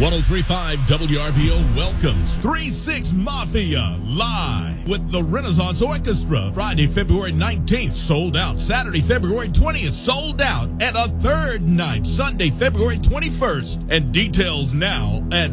103.5 WRBO welcomes 3-6 Mafia live with the Renaissance Orchestra. Friday, February 19th, sold out. Saturday, February 20th, sold out. And a third night, Sunday, February 21st. And details now at